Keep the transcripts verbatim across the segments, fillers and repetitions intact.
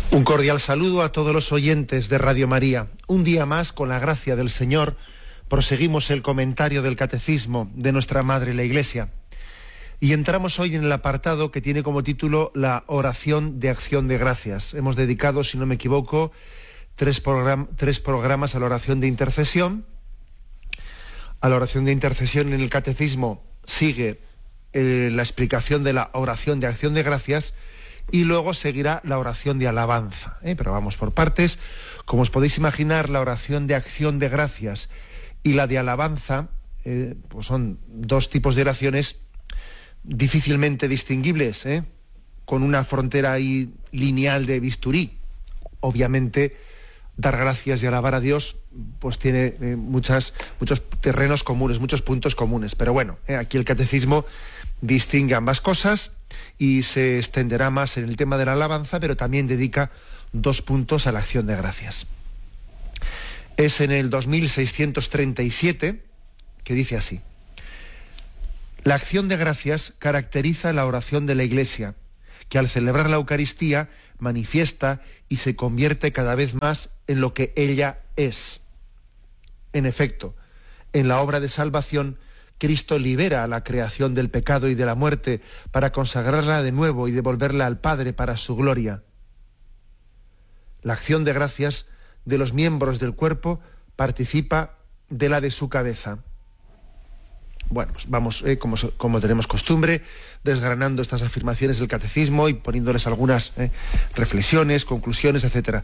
Un cordial saludo a todos los oyentes de Radio María. Un día más, con la gracia del Señor, proseguimos el comentario del Catecismo de nuestra Madre la Iglesia. Y entramos hoy en el apartado que tiene como título la oración de acción de gracias. Hemos dedicado, si no me equivoco, tres, program- tres programas a la oración de intercesión. A la oración de intercesión en el Catecismo sigue eh, la explicación de la oración de acción de gracias. Y luego seguirá la oración de alabanza, ¿eh? Pero vamos por partes. Como os podéis imaginar, la oración de acción de gracias y la de alabanza eh, pues son dos tipos de oraciones difícilmente distinguibles, ¿eh? Con una frontera ahí lineal de bisturí. Obviamente, dar gracias y alabar a Dios pues tiene eh, muchas, muchos terrenos comunes, muchos puntos comunes. Pero bueno, ¿eh? Aquí el Catecismo distingue ambas cosas y se extenderá más en el tema de la alabanza, pero también dedica dos puntos a la acción de gracias. Es en el dos mil seiscientos treinta y siete que dice así: la acción de gracias caracteriza la oración de la Iglesia, que al celebrar la Eucaristía manifiesta y se convierte cada vez más en lo que ella es. En efecto, en la obra de salvación, Cristo libera a la creación del pecado y de la muerte para consagrarla de nuevo y devolverla al Padre para su gloria. La acción de gracias de los miembros del cuerpo participa de la de su cabeza. Bueno, pues vamos, eh, como, como tenemos costumbre, desgranando estas afirmaciones del Catecismo y poniéndoles algunas eh, reflexiones, conclusiones, etcétera.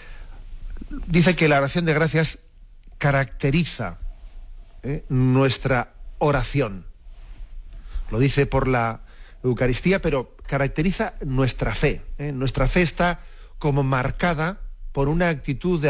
Dice que la oración de gracias caracteriza eh, nuestra oración. Lo dice por la Eucaristía, pero caracteriza nuestra fe. ¿eh? Nuestra fe está como marcada por una actitud de